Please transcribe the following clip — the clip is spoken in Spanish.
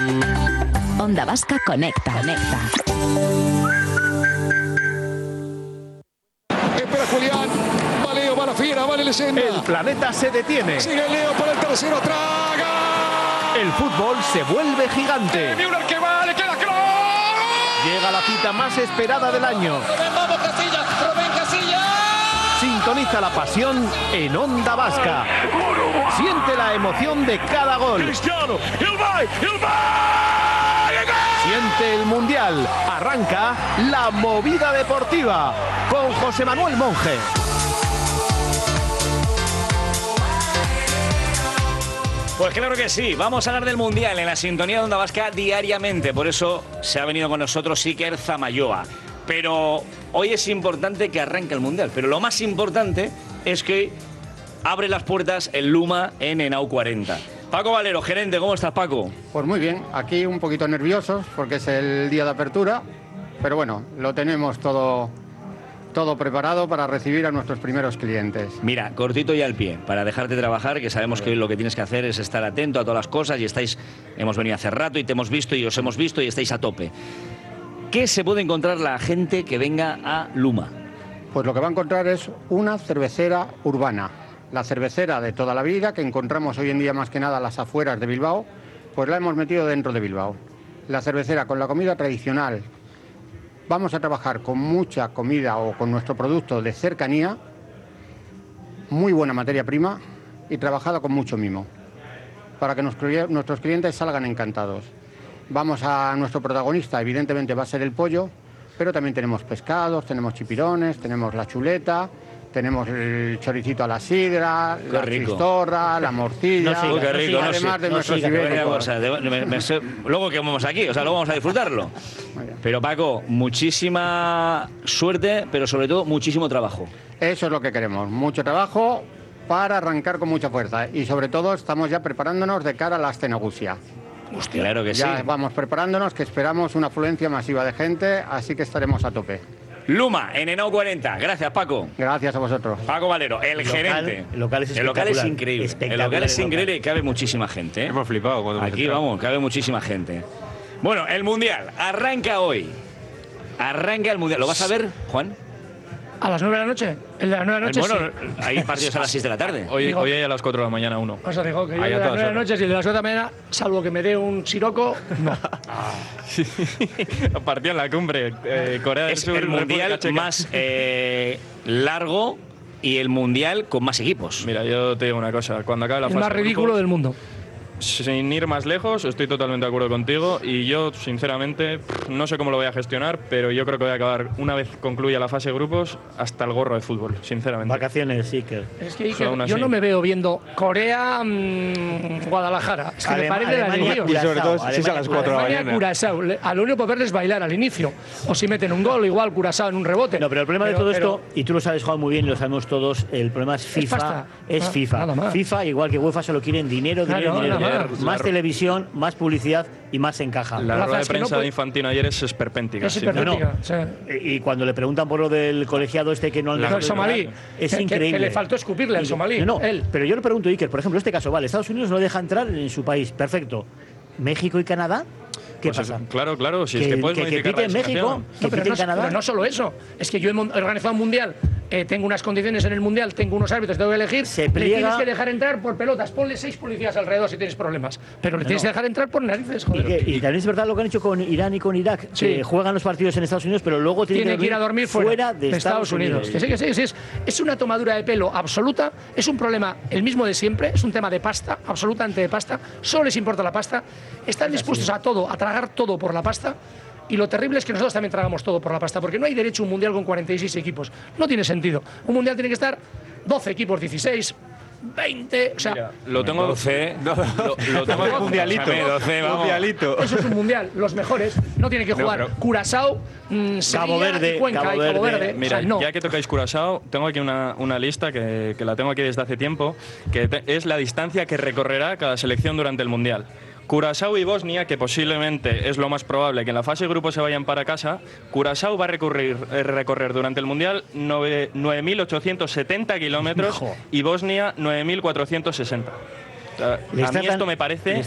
Onda Vasca Conecta. Espera Julián, va Leo, va la fiera, va Lesenda. El planeta se detiene. Sigue Leo para el tercero, traga. El fútbol se vuelve gigante. Müller que va, le queda Kroos. Llega la cita más esperada del año. Vamos Rubén Casillas. Sintoniza la pasión en Onda Vasca. Siente la emoción de cada gol. Cristiano, Siente el Mundial. Arranca la movida deportiva con José Manuel Monge. Pues claro que sí, vamos a hablar del Mundial en la sintonía de Onda Vasca diariamente. Por eso se ha venido con nosotros Iker Zamayoa. Pero hoy es importante que arranque el Mundial. Pero lo más importante es que abre las puertas el Luma en Henao 40. Paco Valero, gerente, ¿cómo estás, Paco? Pues muy bien, aquí un poquito nerviosos porque es el día de apertura, pero bueno, lo tenemos todo preparado para recibir a nuestros primeros clientes. Mira, cortito y al pie, para dejarte trabajar, que sabemos que hoy lo que tienes que hacer es estar atento a todas las cosas y hemos venido hace rato y te hemos visto y os hemos visto y estáis a tope. ¿Qué se puede encontrar la gente que venga a Luma? Pues lo que va a encontrar es una cervecera urbana. La cervecera de toda la vida, que encontramos hoy en día más que nada a las afueras de Bilbao, pues la hemos metido dentro de Bilbao. La cervecera con la comida tradicional. Vamos a trabajar con mucha comida o con nuestro producto de cercanía, muy buena materia prima y trabajada con mucho mimo, para que nuestros clientes salgan encantados. Vamos a nuestro protagonista, evidentemente va a ser el pollo, pero también tenemos pescados, tenemos chipirones, tenemos la chuleta, tenemos el choricito a la sidra, la chistorra, la morcilla, además de nuestros ibéricos. Luego que vamos aquí, luego vamos a disfrutarlo. Pero Paco, muchísima suerte, pero sobre todo muchísimo trabajo. Eso es lo que queremos, mucho trabajo para arrancar con mucha fuerza y sobre todo estamos ya preparándonos de cara a la Astenagusia. Hostia, claro que ya sí. Vamos preparándonos, que esperamos una afluencia masiva de gente, así que estaremos a tope. Luma, en Henao 40. Gracias, Paco. Gracias a vosotros. Paco Valero, el gerente. El local es increíble. El local es increíble y cabe muchísima gente. Hemos flipado cuando aquí vamos, cabe muchísima gente. Bueno, el Mundial arranca hoy. Arranca el Mundial. ¿Lo vas a ver, Juan? ¿A las 9 de la noche? ¿El de las 9 de la noche? Bueno, hay partidos a las 6 de la tarde. Hoy hay a las 4 de la mañana uno. O sea, digo que yo de las 9 de la noche y de las 4 de la mañana, salvo que me dé un siroco, no. Partió en la cumbre. Corea del Sur. Es el Mundial más largo y el Mundial con más equipos. Mira, yo te digo una cosa. Cuando acabe la el fase más ridículo del mundo. Sin ir más lejos, estoy totalmente de acuerdo contigo y yo, sinceramente, no sé cómo lo voy a gestionar, pero yo creo que voy a acabar, una vez concluya la fase de grupos, hasta el gorro de fútbol, sinceramente. Vacaciones, sí que... Es que yo no me veo viendo Corea, Guadalajara. Es que me parece la Alemania, lío. Y sobre todo si es a las 4 de la mañana. Curazao. A lo único por verles bailar al inicio. O si meten un gol, igual Curazao en un rebote. No, pero el problema de todo esto, y tú lo sabes, Juan, muy bien, y lo sabemos todos, el problema es FIFA. Es FIFA. FIFA, igual que UEFA, solo quieren dinero. Más televisión, más publicidad y más encaja. La rueda de prensa de Infantino ayer es esperpéntica. Y cuando le preguntan por lo del colegiado este que no han el somalí, es increíble. Que le faltó escupirle al somalí. Pero yo le pregunto, Iker, por ejemplo, este caso, vale, Estados Unidos no deja entrar en su país, perfecto. ¿México y Canadá? ¿Qué pasa? Claro, si es que puedes modificar pite en México, que pite en Canadá. Pero no solo eso, es que yo he organizado un mundial, tengo unas condiciones en el mundial, tengo unos árbitros, tengo que elegir, le tienes que dejar entrar por pelotas, ponle 6 policías alrededor si tienes problemas, pero le tienes que dejar entrar por narices, joder. Y también es verdad lo que han hecho con Irán y con Irak, que juegan los partidos en Estados Unidos, pero luego tienen que ir a dormir fuera de Estados Unidos. Que sí, es una tomadura de pelo absoluta, es un problema el mismo de siempre, es un tema de pasta, absolutamente de pasta, solo les importa la pasta, están dispuestos a todo, a tragar todo por la pasta. Y lo terrible es que nosotros también tragamos todo por la pasta, porque no hay derecho a un mundial con 46 equipos. No tiene sentido. Un mundial tiene que estar 12 equipos, 16, 20. O sea, mira, lo tengo 12. Lo tengo de mundialito. 12, mundialito. Eso es un mundial. Los mejores no tienen que jugar Curazao, Cabo Verde, Cuenca y Cabo Verde. Mira, o sea, no. Ya que tocáis Curazao, tengo aquí una lista que la tengo aquí desde hace tiempo, que es la distancia que recorrerá cada selección durante el mundial. Curazao y Bosnia, que posiblemente es lo más probable que en la fase de grupo se vayan para casa, Curazao va a recorrer durante el Mundial 9.870 kilómetros y Bosnia 9.460. A mí esto me parece